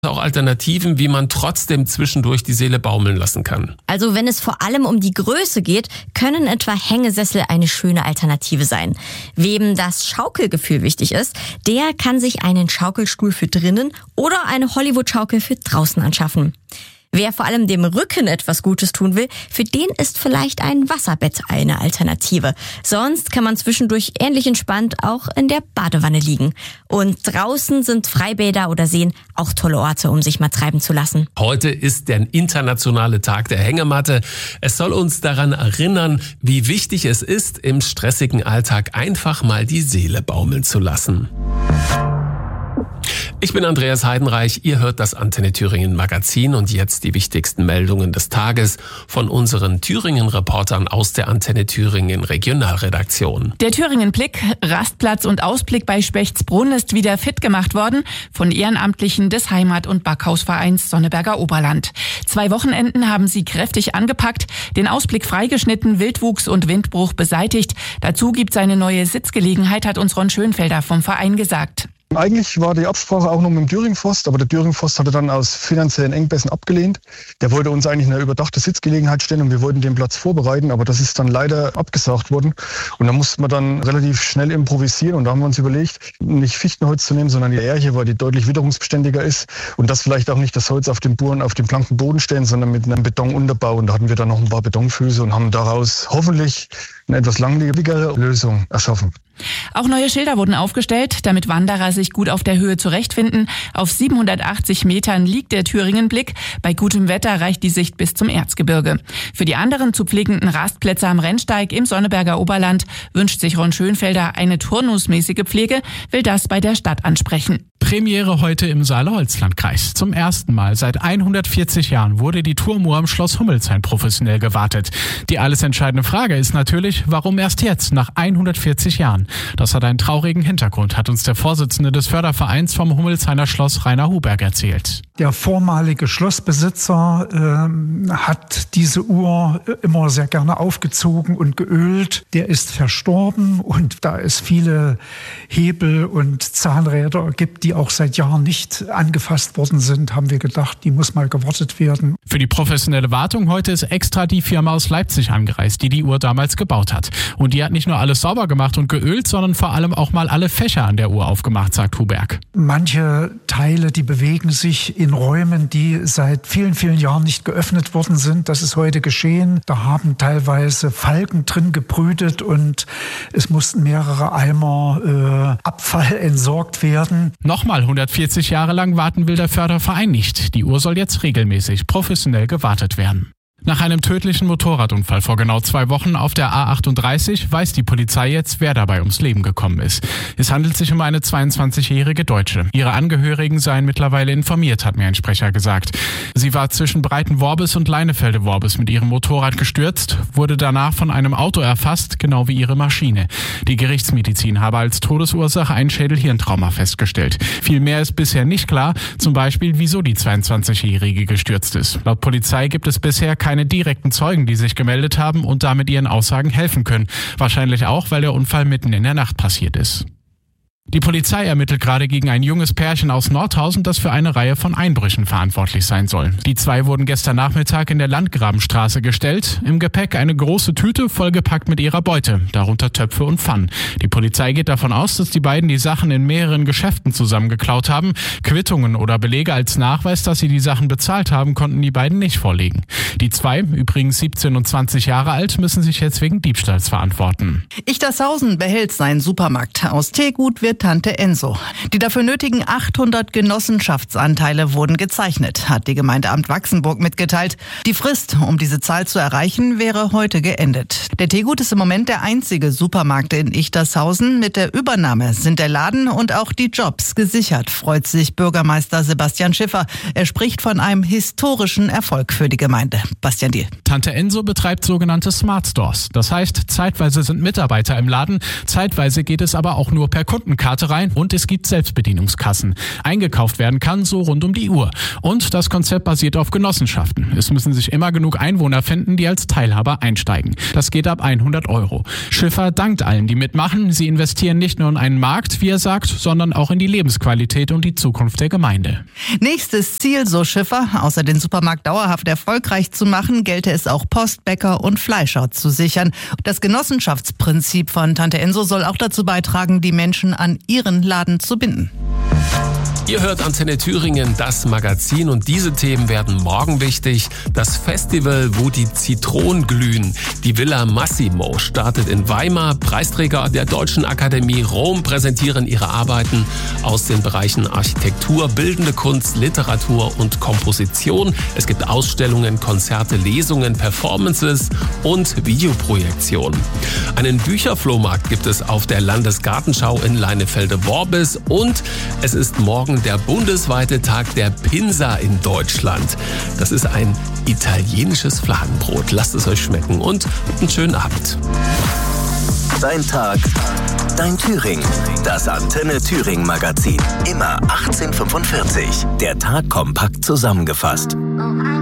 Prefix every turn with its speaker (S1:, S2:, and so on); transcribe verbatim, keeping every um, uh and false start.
S1: Auch Alternativen, wie man trotzdem zwischendurch die Seele baumeln lassen kann.
S2: Also wenn es vor allem um die Größe geht, können etwa Hängesessel eine schöne Alternative sein. Wem das Schaukelgefühl wichtig ist, der kann sich einen Schaukelstuhl für drinnen oder eine Hollywood-Schaukel für draußen anschaffen. Wer vor allem dem Rücken etwas Gutes tun will, für den ist vielleicht ein Wasserbett eine Alternative. Sonst kann man zwischendurch ähnlich entspannt auch in der Badewanne liegen. Und draußen sind Freibäder oder Seen auch tolle Orte, um sich mal treiben zu lassen.
S1: Heute ist der internationale Tag der Hängematte. Es soll uns daran erinnern, wie wichtig es ist, im stressigen Alltag einfach mal die Seele baumeln zu lassen. Ich bin Andreas Heidenreich, ihr hört das Antenne Thüringen Magazin und jetzt die wichtigsten Meldungen des Tages von unseren Thüringen-Reportern aus der Antenne Thüringen Regionalredaktion.
S3: Der Thüringen-Blick, Rastplatz und Ausblick bei Spechtsbrunn ist wieder fit gemacht worden von Ehrenamtlichen des Heimat- und Backhausvereins Sonneberger Oberland. Zwei Wochenenden haben sie kräftig angepackt, den Ausblick freigeschnitten, Wildwuchs und Windbruch beseitigt. Dazu gibt's eine neue Sitzgelegenheit, hat uns Ron Schönfelder vom Verein gesagt.
S4: Eigentlich war die Absprache auch noch mit dem Thüringen-Forst, aber der Thüringen-Forst hatte dann aus finanziellen Engpässen abgelehnt. Der wollte uns eigentlich eine überdachte Sitzgelegenheit stellen und wir wollten den Platz vorbereiten, aber das ist dann leider abgesagt worden. Und da mussten wir dann relativ schnell improvisieren und da haben wir uns überlegt, nicht Fichtenholz zu nehmen, sondern die Lärche, weil die deutlich witterungsbeständiger ist und das vielleicht auch nicht das Holz auf den Buren, auf den blanken Boden stellen, sondern mit einem Betonunterbau. Und da hatten wir dann noch ein paar Betonfüße und haben daraus hoffentlich eine etwas langlebigere Lösung erschaffen.
S3: Auch neue Schilder wurden aufgestellt, damit Wanderer sich gut auf der Höhe zurechtfinden. Auf siebenhundertachtzig Metern liegt der Thüringen-Blick. Bei gutem Wetter reicht die Sicht bis zum Erzgebirge. Für die anderen zu pflegenden Rastplätze am Rennsteig im Sonneberger Oberland wünscht sich Ron Schönfelder eine turnusmäßige Pflege, will das bei der Stadt ansprechen.
S5: Premiere heute im Saale-Holzland-Kreis. Zum ersten Mal seit hundertvierzig Jahren wurde die Turmuhr am Schloss Hummelsheim professionell gewartet. Die alles entscheidende Frage ist natürlich, warum erst jetzt, nach hundertvierzig Jahren? Das hat einen traurigen Hintergrund, hat uns der Vorsitzende des Fördervereins vom Hummelsheimer Schloss, Rainer Huberg, erzählt.
S6: Der vormalige Schlossbesitzer äh, hat diese Uhr immer sehr gerne aufgezogen und geölt. Der ist verstorben und da es viele Hebel und Zahnräder gibt, die auch seit Jahren nicht angefasst worden sind, haben wir gedacht, die muss mal gewartet werden.
S5: Für die professionelle Wartung heute ist extra die Firma aus Leipzig angereist, die die Uhr damals gebaut hat. Und die hat nicht nur alles sauber gemacht und geölt, sondern vor allem auch mal alle Fächer an der Uhr aufgemacht, sagt Huberg.
S6: Manche Teile, die bewegen sich in Räumen, die seit vielen, vielen Jahren nicht geöffnet worden sind. Das ist heute geschehen. Da haben teilweise Falken drin gebrütet und es mussten mehrere Eimer äh, Abfall entsorgt werden.
S5: Nochmal hundertvierzig Jahre lang warten will der Förderverein nicht. Die Uhr soll jetzt regelmäßig professionell gewartet werden. Nach einem tödlichen Motorradunfall vor genau zwei Wochen auf der A achtunddreißig weiß die Polizei jetzt, wer dabei ums Leben gekommen ist. Es handelt sich um eine zweiundzwanzigjährige Deutsche. Ihre Angehörigen seien mittlerweile informiert, hat mir ein Sprecher gesagt. Sie war zwischen Breitenworbis und Leinefelde-Worbis mit ihrem Motorrad gestürzt, wurde danach von einem Auto erfasst, genau wie ihre Maschine. Die Gerichtsmedizin habe als Todesursache ein Schädel-Hirntrauma festgestellt. Viel mehr ist bisher nicht klar, zum Beispiel, wieso die zweiundzwanzigjährige gestürzt ist. Laut Polizei gibt es bisher keine keine direkten Zeugen, die sich gemeldet haben und damit ihren Aussagen helfen können. Wahrscheinlich auch, weil der Unfall mitten in der Nacht passiert ist. Die Polizei ermittelt gerade gegen ein junges Pärchen aus Nordhausen, das für eine Reihe von Einbrüchen verantwortlich sein soll. Die zwei wurden gestern Nachmittag in der Landgrabenstraße gestellt. Im Gepäck eine große Tüte vollgepackt mit ihrer Beute, darunter Töpfe und Pfannen. Die Polizei geht davon aus, dass die beiden die Sachen in mehreren Geschäften zusammengeklaut haben. Quittungen oder Belege als Nachweis, dass sie die Sachen bezahlt haben, konnten die beiden nicht vorlegen. Die zwei, übrigens siebzehn und zwanzig Jahre alt, müssen sich jetzt wegen Diebstahls verantworten.
S7: Ichtershausen behält seinen Supermarkt. Aus Teegut wird Tante Enso. Die dafür nötigen achthundert Genossenschaftsanteile wurden gezeichnet, hat die Gemeindeamt Wachsenburg mitgeteilt. Die Frist, um diese Zahl zu erreichen, wäre heute geendet. Der Teegut ist im Moment der einzige Supermarkt in Ichtershausen. Mit der Übernahme sind der Laden und auch die Jobs gesichert, freut sich Bürgermeister Sebastian Schiffer. Er spricht von einem historischen Erfolg für die Gemeinde. Bastian Diel.
S5: Tante Enso betreibt sogenannte Smart Stores. Das heißt, zeitweise sind Mitarbeiter im Laden, zeitweise geht es aber auch nur per Kundenkarte Karte rein und es gibt Selbstbedienungskassen. Eingekauft werden kann so rund um die Uhr. Und das Konzept basiert auf Genossenschaften. Es müssen sich immer genug Einwohner finden, die als Teilhaber einsteigen. Das geht ab hundert Euro. Schiffer dankt allen, die mitmachen. Sie investieren nicht nur in einen Markt, wie er sagt, sondern auch in die Lebensqualität und die Zukunft der Gemeinde.
S7: Nächstes Ziel, so Schiffer, außer den Supermarkt dauerhaft erfolgreich zu machen, gelte es auch Post, Bäcker und Fleischer zu sichern. Das Genossenschaftsprinzip von Tante Enso soll auch dazu beitragen, die Menschen an ihren Laden zu binden.
S1: Ihr hört Antenne Thüringen, das Magazin, und diese Themen werden morgen wichtig. Das Festival, wo die Zitronen glühen. Die Villa Massimo startet in Weimar. Preisträger der Deutschen Akademie Rom präsentieren ihre Arbeiten aus den Bereichen Architektur, bildende Kunst, Literatur und Komposition. Es gibt Ausstellungen, Konzerte, Lesungen, Performances und Videoprojektionen. Einen Bücherflohmarkt gibt es auf der Landesgartenschau in Leinefelde-Worbis und es ist morgen der bundesweite Tag der Pinsa in Deutschland. Das ist ein italienisches Fladenbrot. Lasst es euch schmecken und einen schönen Abend.
S8: Dein Tag, dein Thüringen. Das Antenne Thüringen Magazin. Immer achtzehn Uhr fünfundvierzig. Der Tag kompakt zusammengefasst.